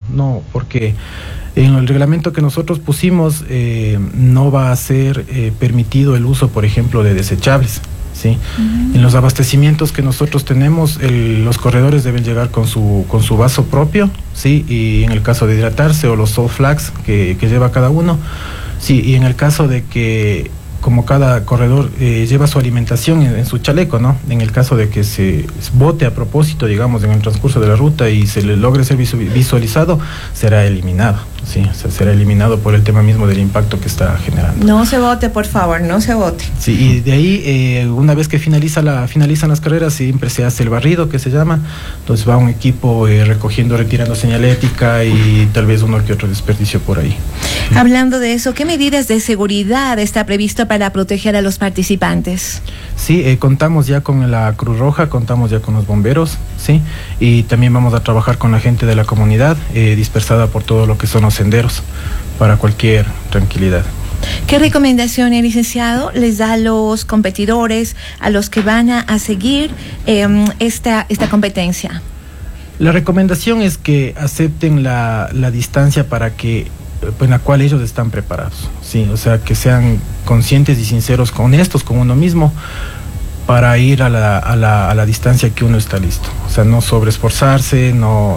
no, porque en el reglamento que nosotros pusimos no va a ser permitido el uso, por ejemplo, de desechables. ¿Sí? En los abastecimientos que nosotros tenemos, los corredores deben llegar con su vaso propio, ¿sí? Y en el caso de hidratarse, o los salt flags que lleva cada uno, sí, y en el caso de que, como cada corredor lleva su alimentación en su chaleco, ¿no? En el caso de que se bote a propósito, digamos, en el transcurso de la ruta y se le logre ser visualizado, será eliminado, ¿sí? O sea, será eliminado por el tema mismo del impacto que está generando. No se bote, por favor, no se bote. Sí, y de ahí, una vez que finalizan las carreras, siempre se hace el barrido, que se llama. Entonces va un equipo retirando señalética y tal vez uno que otro desperdicio por ahí. Hablando de eso, ¿qué medidas de seguridad está previsto para proteger a los participantes? Sí, contamos ya con la Cruz Roja, contamos ya con los bomberos, ¿sí? Y también vamos a trabajar con la gente de la comunidad, dispersada por todo lo que son los senderos, para cualquier tranquilidad. ¿Qué recomendaciones, licenciado, les da a los competidores, a los que van a seguir esta competencia? La recomendación es que acepten la distancia para que, en la cual ellos están preparados, sí, o sea, que sean conscientes y sinceros, honestos con uno mismo, para ir a la distancia que uno está listo. O sea, no sobreesforzarse,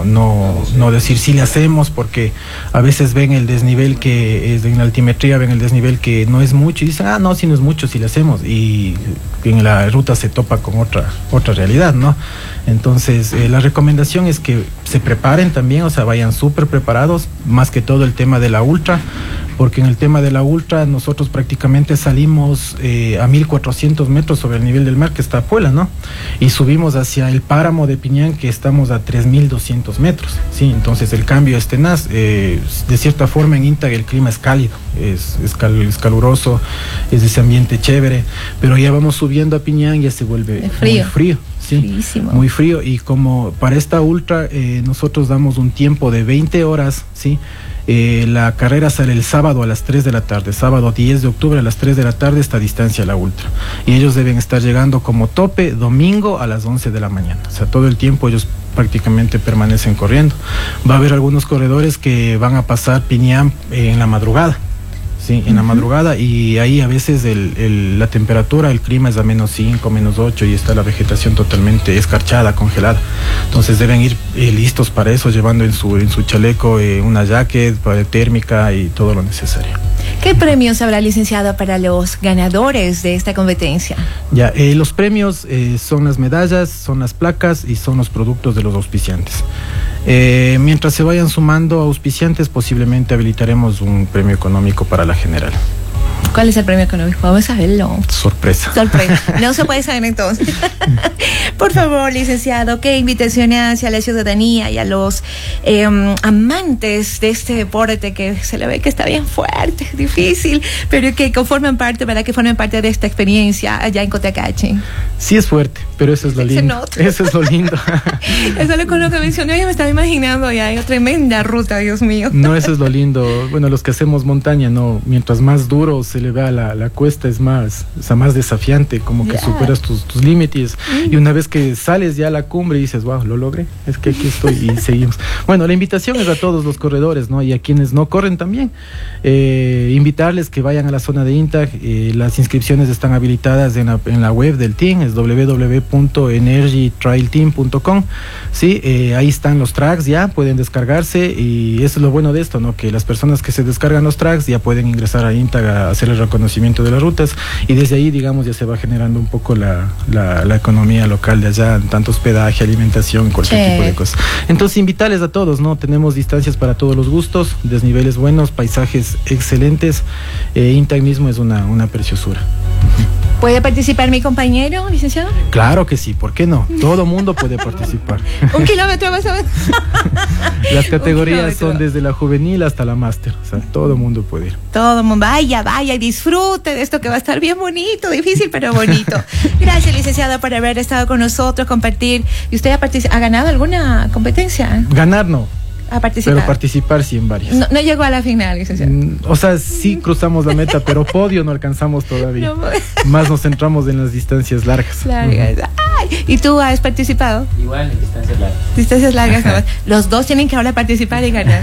no decir sí le hacemos, porque a veces ven el desnivel que es en la altimetría, ven el desnivel que no es mucho y dicen, no, sí no es mucho, sí le hacemos, y en la ruta se topa con otra realidad, ¿no? Entonces, la recomendación es que se preparen también, o sea, vayan súper preparados, más que todo el tema de la ultra, porque en el tema de la ultra nosotros prácticamente salimos a 1400 metros sobre el nivel del mar, que está Puela, ¿no? Y subimos hacia el páramo de Piñán, que estamos a 3200 metros, ¿sí? Entonces el cambio es tenaz. De cierta forma en INTAG el clima es cálido, es caluroso, es ese ambiente chévere, pero ya vamos subiendo a Piñán, ya se vuelve muy frío. Sí, fríísimo. Muy frío, y como para esta ultra nosotros damos un tiempo de 20 horas, ¿sí? La carrera sale el sábado a las 3 de la tarde, sábado 10 de octubre a las 3 de la tarde, esta distancia la ultra. Y ellos deben estar llegando como tope domingo a las 11 de la mañana. O sea, todo el tiempo ellos prácticamente permanecen corriendo. Va a haber algunos corredores que van a pasar Piñán en la madrugada. Sí, en la madrugada, y ahí a veces la temperatura, el clima es a -5, -8, y está la vegetación totalmente escarchada, congelada. Entonces deben ir listos para eso, llevando en su chaleco una jacket térmica y todo lo necesario. ¿Qué premios habrá, licenciado, para los ganadores de esta competencia? Ya, los premios son las medallas, son las placas y son los productos de los auspiciantes. Mientras se vayan sumando auspiciantes, posiblemente habilitaremos un premio económico para la general. ¿Cuál es el premio económico? Vamos a verlo. Sorpresa. No se puede saber entonces. Por favor, licenciado, ¿qué invitaciones hacia la ciudadanía y a los amantes de este deporte que se le ve que está bien fuerte, difícil, pero que forman parte de esta experiencia allá en Cotacachi? Sí es fuerte, pero eso es lo lindo. Eso es lo lindo. Eso es con lo que mencioné, yo me estaba imaginando ya hay tremenda ruta, Dios mío. No, eso es lo lindo. Bueno, los que hacemos montaña, no, mientras más duro se le vea la cuesta, es más, o sea, más desafiante, como que superas tus límites, y una vez que sales ya a la cumbre y dices, wow, lo logré, es que aquí estoy, y seguimos. Bueno, la invitación es a todos los corredores, ¿no? Y a quienes no corren también, invitarles que vayan a la zona de INTAG. Las inscripciones están habilitadas en la web del team, es www.energytrailteam.com, ¿sí? Ahí están los tracks, ya pueden descargarse, y eso es lo bueno de esto, ¿no? Que las personas que se descargan los tracks ya pueden ingresar a INTAG a hacer el reconocimiento de las rutas, y desde ahí, digamos, ya se va generando un poco la economía local de allá, tanto hospedaje, alimentación, cualquier tipo de cosas. Entonces, invitarles a todos, ¿no? Tenemos distancias para todos los gustos, desniveles buenos, paisajes excelentes. INTAG mismo es una preciosura. ¿Puede participar mi compañero, licenciado? Claro que sí, ¿por qué no? Todo mundo puede participar. 1 kilómetro más o menos. Las categorías son desde la juvenil hasta la máster, o sea, todo mundo puede ir. Todo el mundo, vaya y disfrute de esto que va a estar bien bonito, difícil pero bonito. Gracias, licenciado, por haber estado con nosotros, compartir. ¿Y usted ha ganado alguna competencia? Ganar no. A participar. Pero participar sí en varias. No llegó a la final, licenciado. O sea, sí cruzamos la meta, pero podio no alcanzamos todavía. No, más nos centramos en las distancias largas. Ay, ¿y tú has participado? Igual en distancias largas. Distancias largas. Los dos tienen que ahora participar y ganar.